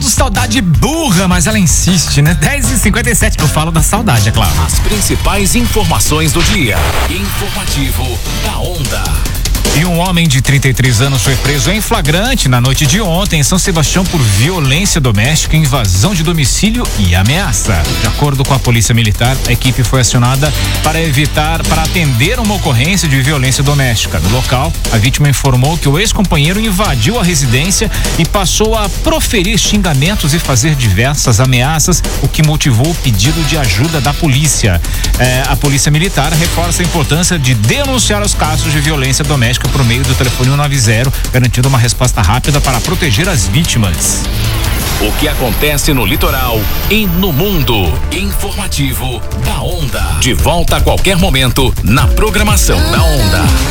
do saudade burra, mas ela insiste, né? 10h57, eu falo da saudade, é claro. As principais informações do dia. Informativo da Onda. E um homem de 33 anos foi preso em flagrante na noite de ontem em São Sebastião por violência doméstica, invasão de domicílio e ameaça. De acordo com a Polícia Militar, a equipe foi acionada para atender uma ocorrência de violência doméstica. No local, a vítima informou que o ex-companheiro invadiu a residência e passou a proferir xingamentos e fazer diversas ameaças, o que motivou o pedido de ajuda da polícia. A Polícia Militar reforça a importância de denunciar os casos de violência doméstica por meio do telefone 190, garantindo uma resposta rápida para proteger as vítimas. O que acontece no litoral e no mundo. Informativo da Onda. De volta a qualquer momento na programação da Onda.